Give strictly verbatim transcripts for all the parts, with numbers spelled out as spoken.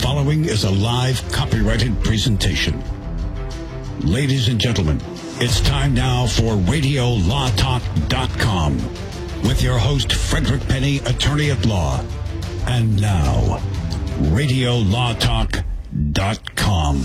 following is a live copyrighted presentation. Ladies and gentlemen, it's time now for radio law talk dot com with your host, Frederick Penny, attorney at law. And now, radio law talk dot com.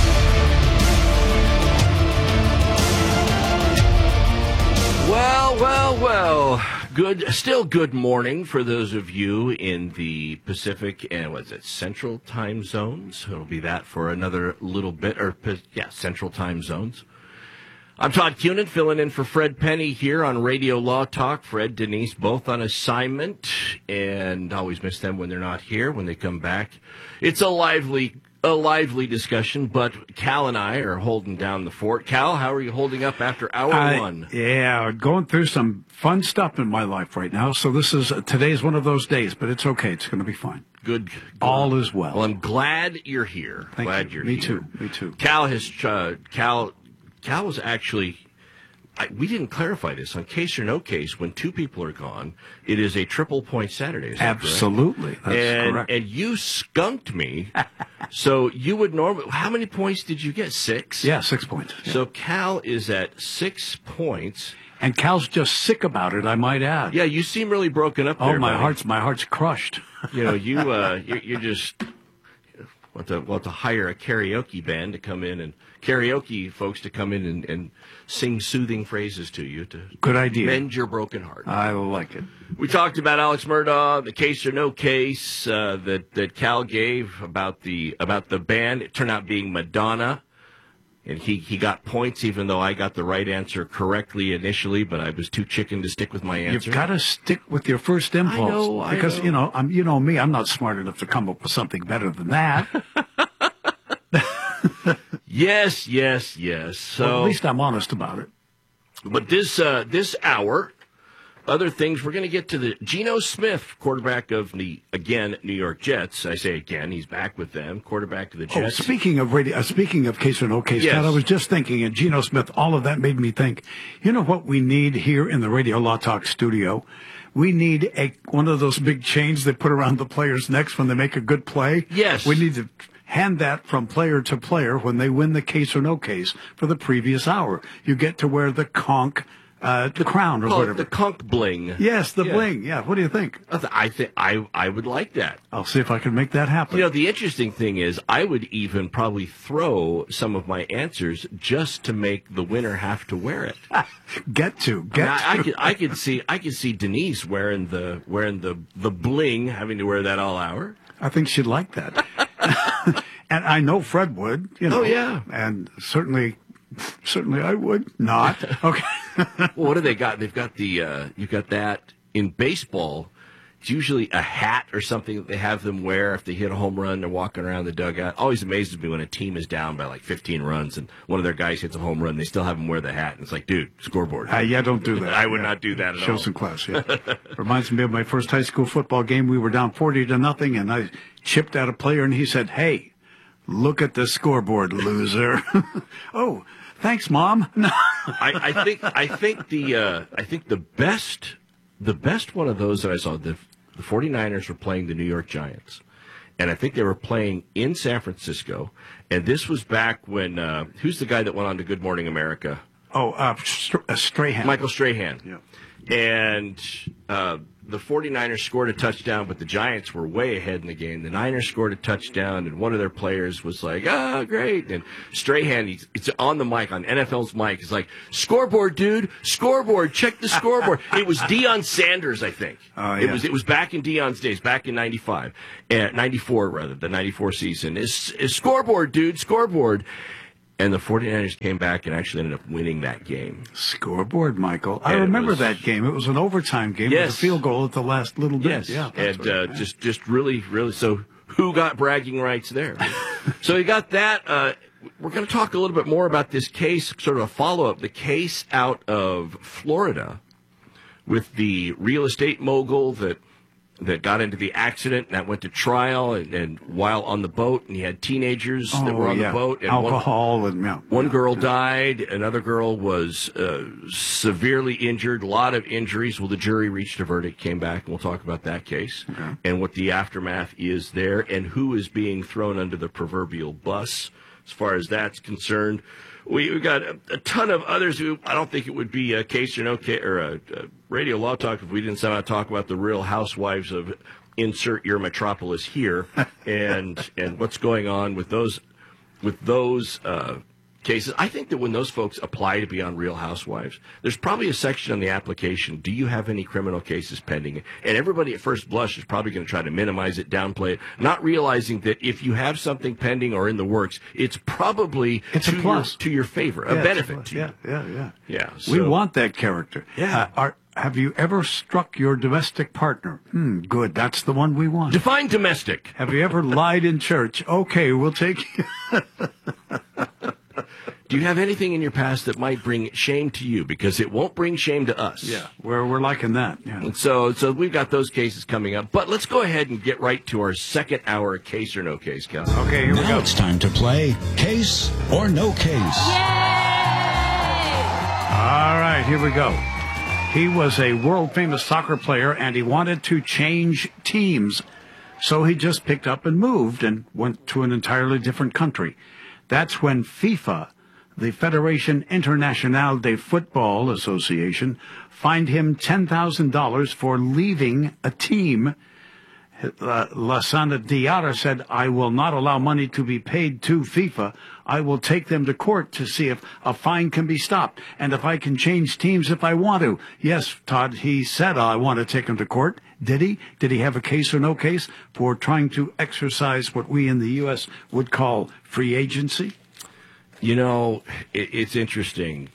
Well, well, well. Good, still good morning for those of you in the Pacific and what's it, Central Time Zones. It'll be that for another little bit, or yeah, Central Time Zones. I'm Todd Cunin, filling in for Fred Penny here on Radio Law Talk. Fred, Denise, both on assignment, and always miss them when they're not here. When they come back, it's a lively, a lively discussion. But Cal and I are holding down the fort. Cal, how are you holding up after hour I, one? Yeah, going through some fun stuff in my life right now. So this is today's one of those days, but it's okay. It's going to be fine. Good. good. All is well. Well, I'm glad you're here. Thank glad you. you're Me here. too. Me too. Cal has uh, Cal. Cal was actually. I, we didn't clarify this. On Case or No Case, when two people are gone, it is a triple point Saturday. Is that Absolutely. correct? That's and, correct. And you skunked me. So you would normally. How many points did you get? Six? Yeah, six points. Yeah. So Cal is at six points. And Cal's just sick about it, I might add. Yeah, you seem really broken up Oh, there. my buddy. heart's my heart's crushed. You know, you uh, you're, you're just want to want to hire a karaoke band to come in and karaoke folks to come in and, and sing soothing phrases to you to Good idea. mend your broken heart. I like it. We talked about Alex Murdaugh, the Case or No Case uh, that that Cal gave about the about the band. It turned out being Madonna. And he, he got points, even though I got the right answer correctly initially, but I was too chicken to stick with my answer. You've got to stick with your first impulse. I know, I because, know. you know, I'm, you know me, I'm not smart enough to come up with something better than that. Yes, yes, yes. So, Well, at least I'm honest about it. but this uh, this hour, other things, we're going to get to the Geno Smith, quarterback of the, again, New York Jets. I say again, he's back with them, quarterback of the Oh, Jets. speaking of radio, uh, speaking of Case or No Case, Yes. Cal, I was just thinking, and Geno Smith, all of that made me think, you know what we need here in the Radio Law Talk studio? We need a one of those big chains they put around the players' necks when they make a good play. Yes. We need to hand that from player to player when they win the Case or No Case for the previous hour. You get to wear the conch, uh, the crown or Call it whatever. the conch bling. Yes, the Yeah. bling. Yeah, what do you think? I think I I would like that. I'll see if I can make that happen. You know, the interesting thing is, I would even probably throw some of my answers just to make the winner have to wear it. Get to, get I, I to. could, I could see, I could see Denise wearing the, wearing the, the bling, having to wear that all hour. I think she'd like that. And I know Fred would, you know. Oh, yeah. And certainly, certainly I would not. Okay. Well, what do they got? They've got the, uh, you've got that in baseball. It's usually a hat or something that they have them wear if they hit a home run. They're walking around the dugout. Always amazes me when a team is down by like fifteen runs and one of their guys hits a home run. They still have them wear the hat, and it's like, dude, scoreboard. Uh, yeah, don't do that. I would Yeah. not do that at Show all. some class, yeah. Reminds me of my first high school football game. We were down forty to nothing, and I chipped at a player, and he said, "Hey, look at the scoreboard, loser." Oh, thanks, Mom. No. I, I think I think the uh, I think the best the best one of those that I saw, the the 49ers were playing the New York Giants, and I think they were playing in San Francisco, and this was back when uh, who's the guy that went on to Good Morning America? Oh, uh, Str- uh, Strahan. Michael Strahan. Yeah. And uh, the 49ers scored a touchdown, but the Giants were way ahead in the game. The Niners scored a touchdown, and one of their players was like, "Ah, great!" And Strahan, he's it's on the mic, on N F L's mic, he's like, "Scoreboard, dude! Scoreboard! Check the scoreboard!" It was Deion Sanders, I think. Oh, It yeah. was it was back in Deion's days, back in ninety-five, uh, ninety-four rather, the ninety-four season. Is is scoreboard, dude! Scoreboard! And the 49ers came back and actually ended up winning that game. Scoreboard, Michael. I And it remember was- that game. It was an overtime game Yes. with a field goal at the last little bit. Yes, Yeah, that's and right. uh, Yeah. just just really, really. So who got bragging rights there? So you got that. Uh, we're going to talk a little bit more about this case, sort of a follow up. The case out of Florida with the real estate mogul that that got into the accident, and that went to trial, and, and while on the boat, and he had teenagers oh, that were on yeah. the boat. And Alcohol. One, and yeah, one yeah, girl yeah. died. Another girl was uh, severely injured, a lot of injuries. Well, the jury reached a verdict, came back, and we'll talk about that case okay. and what the aftermath is there and who is being thrown under the proverbial bus as far as that's concerned. We, we got a, a ton of others who I don't think it would be a case or no case or a, a radio law talk if we didn't somehow talk about the Real Housewives of insert your metropolis here and and what's going on with those with those uh, cases. I think that when those folks apply to be on Real Housewives, there's probably a section on the application, do you have any criminal cases pending? And everybody at first blush is probably going to try to minimize it, downplay it, not realizing that if you have something pending or in the works, it's probably it's to, a plus. Your, to your favor, a yeah, benefit a to you. Yeah, yeah, yeah. Yeah, we so, want that character. Yeah. Uh, are, have you ever struck your domestic partner? Hmm, good. That's the one we want. Define domestic. Have you ever lied in church? Okay, we'll take you. Do you have anything in your past that might bring shame to you? Because it won't bring shame to us. Yeah, we're, we're liking that. Yeah. And so, so we've got those cases coming up. But let's go ahead and get right to our second hour case or no case, Cal. Okay, here we Now go. it's time to play Case or No Case. All right, here we go. He was a world-famous soccer player, and he wanted to change teams. So he just picked up and moved and went to an entirely different country. That's when FIFA, the Federation Internationale de Football Association, fined him ten thousand dollars for leaving a team. Uh, Lassana Diarra said, I will not allow money to be paid to FIFA. I will take them to court to see if a fine can be stopped and if I can change teams if I want to. Yes, Todd, he said, I want to take him to court. Did he? Did he have a case or no case for trying to exercise what we in the U S would call free agency? You know, it, it's interesting.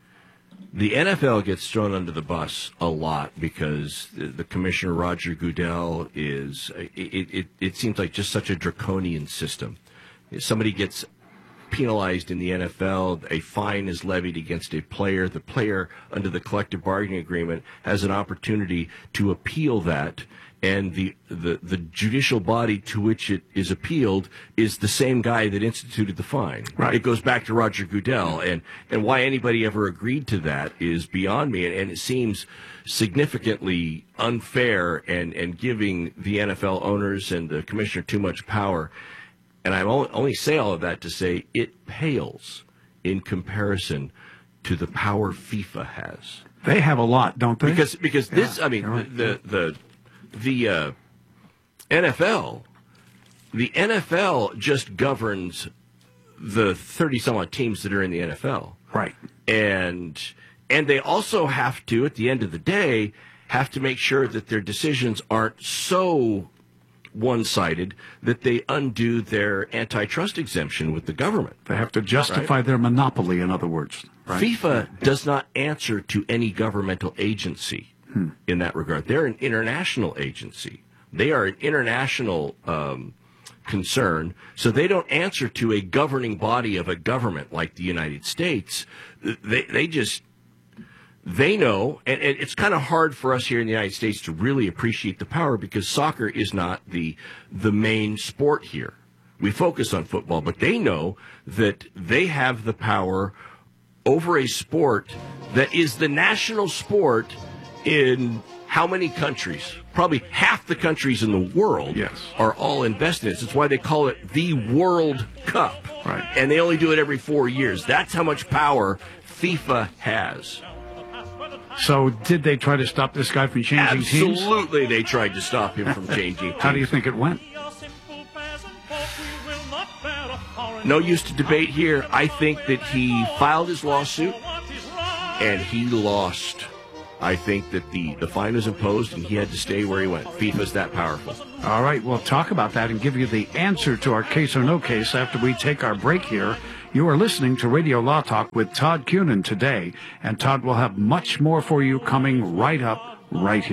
The N F L gets thrown under the bus a lot because the, the commissioner, Roger Goodell, is, it, it, it seems like just such a draconian system. If somebody gets penalized in the N F L, a fine is levied against a player. The player, under the collective bargaining agreement, has an opportunity to appeal that. And the, the, the judicial body to which it is appealed is the same guy that instituted the fine. Right. It goes back to Roger Goodell. And, and why anybody ever agreed to that is beyond me. And, and it seems significantly unfair and, and giving the N F L owners and the commissioner too much power. And I only, only say all of that to say it pales in comparison to the power FIFA has. They have a lot, don't they? Because, because this, Yeah, I mean, you're right. the, the, The uh, N F L, the N F L just governs the thirty-some-odd teams that are in the N F L. Right. And and they also have to, at the end of the day, have to make sure that their decisions aren't so one-sided that they undo their antitrust exemption with the government. They have to justify Right. their monopoly, in other words. Right? FIFA does not answer to any governmental agency. Hmm. In that regard, they're an international agency. They are an international um, concern, so they don't answer to a governing body of a government like the United States. They they just they know, and, and it's kind of hard for us here in the United States to really appreciate the power because soccer is not the the main sport here. We focus on football, but they know that they have the power over a sport that is the national sport in how many countries? Probably half the countries in the world yes. are all invested in it. That's why they call it the World Cup. Right. And they only do it every four years. That's how much power FIFA has. So did they try to stop this guy from changing teams? Absolutely, they tried to stop him from changing teams. How do you think it went? No use to debate here. I think that he filed his lawsuit, and he lost. I think that the, the fine was imposed and he had to stay where he went. FIFA's that powerful. All right, we'll talk about that and give you the answer to our case or no case after we take our break here. You are listening to Radio Law Talk with Todd Cunin today, and Todd will have much more for you coming right up, right here.